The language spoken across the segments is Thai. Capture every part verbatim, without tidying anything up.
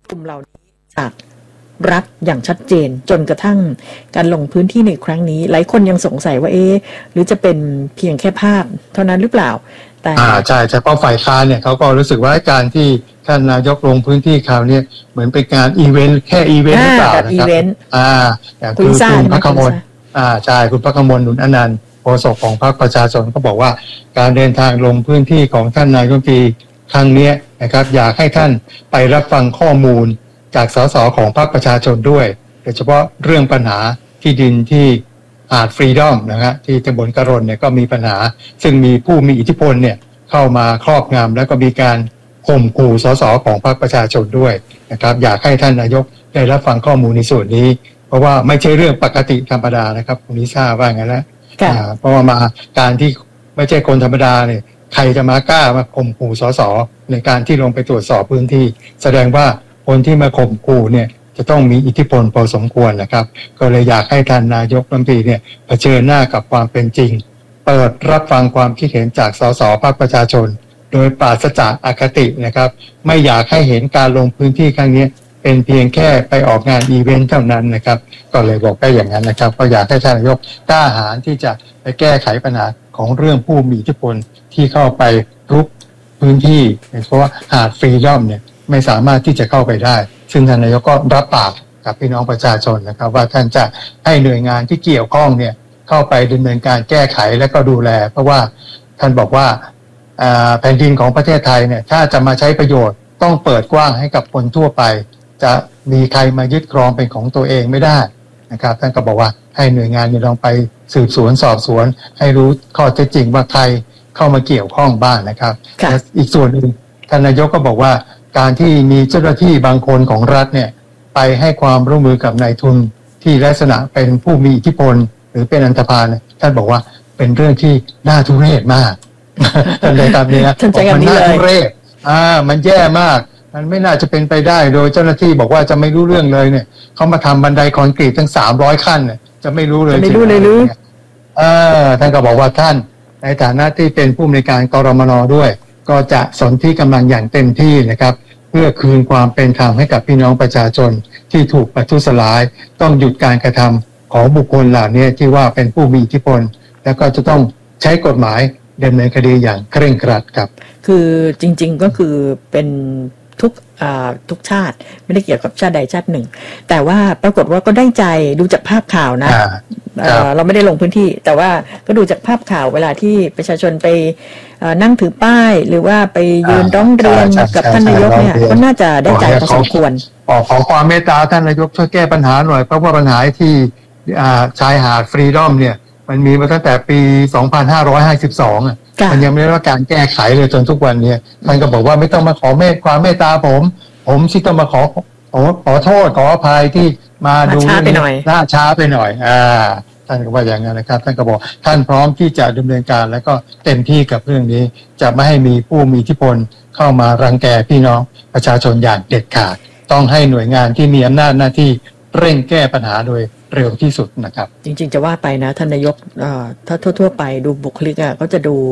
กลุ่มเหล่านี้จากรัฐอย่างชัดเจนจนกระทั่งการลงพื้นที่ในครั้งนี้หลายคนยังสงสัยว่าเอ๊ะหรือจะเป็นเพียงแค่ภาพเท่านั้นหรือเปล่าแต่อ่าใช่เฉพาะฝ่ายค้านเนี่ยเขาก็รู้สึกว่าการที่ท่านนายกลงพื้นที่คราวนี้เหมือนเป็นการอีเวนต์แค่อีเวนต์หรือเปล่านะครับอ่าอย่างคือคุณพรรคมลอ่าใช่คุณพรรคมลหนุนอนันต์โฆษกของพรรคประชาชนก็บอกว่าการเดินทางลงพื้นที่ของท่านนายกรัฐมนตรีครั้งนี้นะครับอยากให้ท่านไปรับฟังข้อมูลจากสสของพรรคประชาชนด้วยโดยเฉพาะเรื่องปัญหาที่ดินที่หาดฟรีดอมนะฮะที่ตำบลกระรนเนี่ยก็มีปัญหาซึ่งมีผู้มีอิทธิพลเนี่ยเข้ามาครอบงำแล้วก็มีการข่มขู่สสของพรรคประชาชนด้วยนะครับอยากให้ท่านนายกได้รับฟังข้อมูลในส่วนนี้เพราะว่าไม่ใช่เรื่องปกติธรรมดานะครับคุณนิชาว่างั้นนะเพราะว่ามาการที่ไม่ใช่คนธรรมดาเนี่ยใครจะมากล้ามาข่มขู่สสในการที่ลงไปตรวจสอบพื้นที่แสดงว่าคนที่มาข่มขู่เนี่ยจะต้องมีอิทธิพลพอสมควรนะครับก็เลยอยากให้ท่านนายกรัฐมนตรีเนี่ยเผชิญหน้ากับความเป็นจริงเปิดรับฟังความคิดเห็นจากสสพรรคประชาชนโดยปราศจากอคตินะครับไม่อยากให้เห็นการลงพื้นที่ครั้งนี้เป็นเพียงแค่ไปออกงานอีเวนต์เท่านั้นนะครับก็เลยบอกได้อย่างนั้นนะครับก็อยากให้ท่านนายกกล้าหาญที่จะไปแก้ไขปัญหาของเรื่องผู้มีอิทธิพลที่เข้าไปรุกพื้นที่เพราะว่าหาดฟรีดอมเนี่ยไม่สามารถที่จะเข้าไปได้ซึ่งท่านนายกก็รับปากกับพี่น้องประชาชนนะครับว่าท่านจะให้หน่วยงานที่เกี่ยวข้องเนี่ยเข้าไปดำเนินการแก้ไขและก็ดูแลเพราะว่าท่านบอกว่าแผ่นดินของประเทศไทยเนี่ยถ้าจะมาใช้ประโยชน์ต้องเปิดกว้างให้กับคนทั่วไปจะมีใครมายึดครองเป็นของตัวเองไม่ได้นะครับท่านก็บอกว่าให้หน่วยงานเนี่ยลองไปสืบสวนสอบสวนให้รู้ข้อเท็จจริงว่าใครเข้ามาเกี่ยวข้องบ้างนะครับและอีกส่วนหนึ่งท่านนายกก็บอกว่าการที่มีเจ้าหน้าที่บางคนของรัฐเนี่ยไปให้ความร่วมมือกับนายทุนที่ลักษณะเป็นผู้มีอิทธิพลหรือเป็นอันธพาลท่านบอกว่าเป็นเรื่องที่น่าทุเรศมากท่านเลยตามนี้นะมันน่าทุเรศอ่ามันแย่มากมันไม่น่าจะเป็นไปได้โดยเจ้าหน้าที่บอกว่าจะไม่รู้เรื่องเลยเนี่ยเขามาทำบันไดคอนกรีตทั้งสามร้อยขั้นเนี่ยจะไม่รู้เลยไม่รู้เลยหรือเออท่านก็บอกว่าท่านในฐานะที่เป็นผู้อำนวยการกรมน.ด้วยก็จะสนที่กำลังอย่างเต็มที่นะครับเพื่อคืนความเป็นธรรมให้กับพี่น้องประชาชนที่ถูกประทุษร้ายต้องหยุดการกระทำของบุคคลเหล่านี้ที่ว่าเป็นผู้มีอิทธิพลแล้วก็จะต้องใช้กฎหมายดำเนินคดีอย่างเคร่งครัดครับคือจริงๆก็คือเป็นทุกทุกชาติไม่ได้เกี่ยวกับชาติใดชาติหนึ่งแต่ว่าปรากฏว่าก็ได้ใจดูจากภาพข่าวนะเราไม่ได้ลงพื้นที่แต่ว่าก็ดูจากภาพข่าวเวลาที่ประชาชนไปนั่งถือป้ายหรือว่าไปยืนร้องเรียนกับท่านนายกเนี่ยก็น่าจะได้ใจพอสมควรขอความเมตตาท่านนายกช่วยแก้ปัญหาหน่อยเพราะว่าปัญหาที่ชายหาดฟรีดอมเนี่ยมันมีมาตั้งแต่ปีสองพันห้าร้อยห้าสิบสองอ่ะมันยังไม่ได้รับการแก้ไขเลยจนทุกวันนี้ท่านก็บอกว่าไม่ต้องมาขอเมตความเมตตาผมผมที่ต้องมาขอขอขอโทษขออภัยที่มาดูช้าไปหน่อยล่าช้าไปหน่อยอ่าท่านก็ว่าอย่างนั้นนะครับท่านก็บอกท่านพร้อมที่จะดำเนินการแล้วก็เต็มที่กับเรื่องนี้จะไม่ให้มีผู้มีอิทธิพลเข้ามารังแกพี่น้องประชาชนอย่างเด็ดขาดต้องให้หน่วยงานที่มีอำนาจหน้าที่เร่งแก้ปัญหาโดยเร็วที่สุดนะครับจริงๆจะว่าไปนะท่านนายกถ้าทั่วๆไปดูบุคลิกอ่ะก็จะดู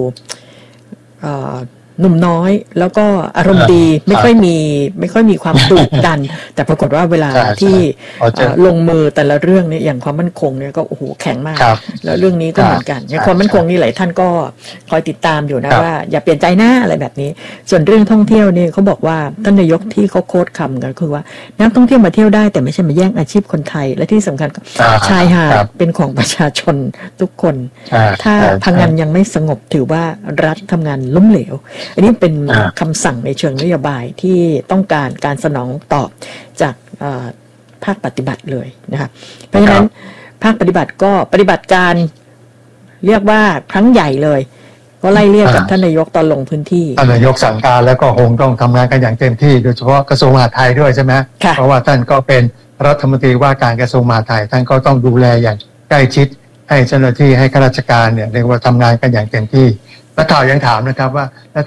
หนุ่มน้อยแล้วก็อารมณ์ดีไม่ค่อยมีไม่ค่อยมีความดุดันแต่ปรากฏว่าเวลาที่ลงมือแต่ละเรื่องเนี่ยอย่างความมั่นคงเนี่ยก็โอ้โหแข็งมากแล้วเรื่องนี้ก็เหมือนกันอย่างความมั่นคงนี่หลายท่านก็คอยติดตามอยู่นะว่าอย่าเปลี่ยนใจนะอะไรแบบนี้ส่วนเรื่องท่องเที่ยวเนี่ยเขาบอกว่าท่านนายกที่เขาโค้ดคำกันคือว่านักท่องเที่ยวมาเที่ยวได้แต่ไม่ใช่มาแย่งอาชีพคนไทยและที่สำคัญชายหาดเป็นของประชาชนทุกคนถ้าพังงานยังไม่สงบถือว่ารัฐทำงานล้มเหลวอันนี้เป็นคำสั่งในเชิงนโยบายที่ต้องการการสนองตอบจากภาคปฏิบัติเลยนะคะเพราะฉะนั้นภาคปฏิบัติก็ปฏิบัติการเรียกว่าครั้งใหญ่เลยก็ไล่เรียกกับท่านนายกตอนลงพื้นที่ท่านนายกสั่งการแล้วก็คงต้องทำงานกันอย่างเต็มที่โดยเฉพาะกระทรวงมหาดไทยด้วยใช่ไหมเพราะว่าท่านก็เป็นรัฐมนตรีว่าการกระทรวงมหาดไทยท่านก็ต้องดูแลอย่างใกล้ชิดให้เจ้าหน้าที่ให้ข้าราชการเนี่ยเรียกว่าทำงานกันอย่างเต็มที่นักข่าวยังถามนะครับว่า